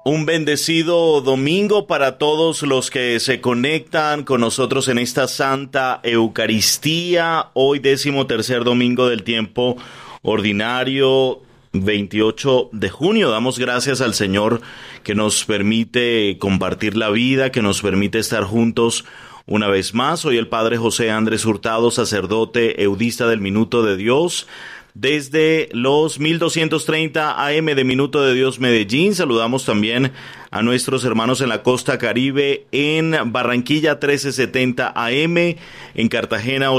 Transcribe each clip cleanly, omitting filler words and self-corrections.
Un bendecido domingo para todos los que se conectan con nosotros en esta Santa Eucaristía. Hoy 13º domingo del tiempo ordinario, 28 de junio. Damos gracias al Señor que nos permite compartir la vida, que nos permite estar juntos una vez más. Hoy el Padre José Andrés Hurtado, sacerdote eudista del Minuto de Dios, desde los 1230 AM de Minuto de Dios Medellín. Saludamos también a nuestros hermanos en la costa Caribe, en Barranquilla 1370 AM, en Cartagena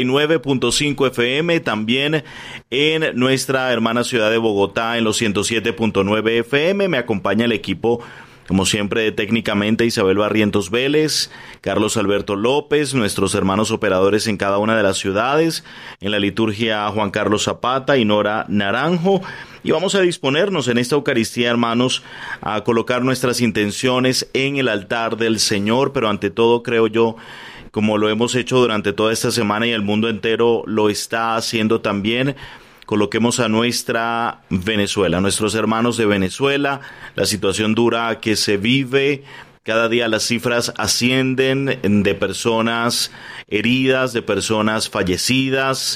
89.5 FM, también en nuestra hermana ciudad de Bogotá en los 107.9 FM. Me acompaña el equipo, como siempre, técnicamente Isabel Barrientos Vélez, Carlos Alberto López, nuestros hermanos operadores en cada una de las ciudades, en la liturgia Juan Carlos Zapata y Nora Naranjo. Y vamos a disponernos en esta Eucaristía, hermanos, a colocar nuestras intenciones en el altar del Señor, pero ante todo, creo yo, como lo hemos hecho durante toda esta semana y el mundo entero lo está haciendo también, coloquemos a nuestra Venezuela, a nuestros hermanos de Venezuela, la situación dura que se vive. Cada día las cifras ascienden de personas heridas, de personas fallecidas,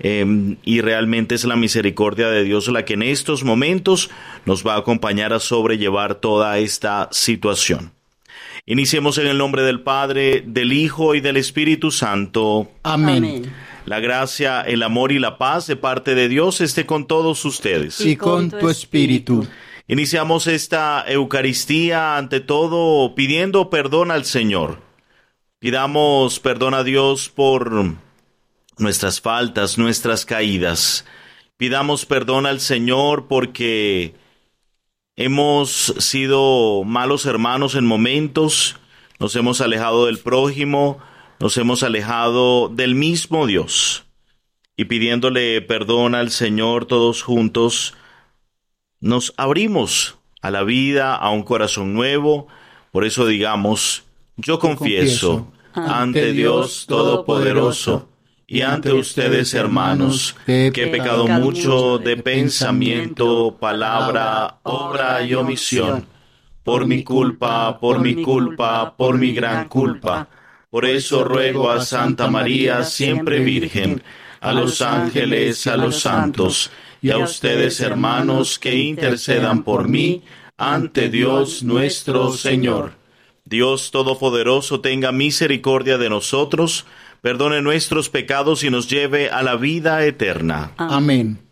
y realmente es la misericordia de Dios la que en estos momentos nos va a acompañar a sobrellevar toda esta situación. Iniciemos en el nombre del Padre, del Hijo y del Espíritu Santo. Amén. La gracia, el amor y la paz de parte de Dios esté con todos ustedes. Y con tu espíritu. Iniciamos esta Eucaristía ante todo pidiendo perdón al Señor. Pidamos perdón a Dios por nuestras faltas, nuestras caídas. Pidamos perdón al Señor porque hemos sido malos hermanos en momentos, nos hemos alejado del prójimo, nos hemos alejado del mismo Dios. Y pidiéndole perdón al Señor todos juntos, nos abrimos a la vida, a un corazón nuevo. Por eso digamos: yo confieso ante Dios Todopoderoso y ante ustedes, hermanos, que he pecado mucho de pensamiento, palabra, obra y omisión, por mi culpa, por mi gran culpa. Por eso ruego a Santa María, siempre Virgen, a los ángeles, a los santos, y a ustedes, hermanos, que intercedan por mí ante Dios nuestro Señor. Dios Todopoderoso tenga misericordia de nosotros, perdone nuestros pecados y nos lleve a la vida eterna. Amén.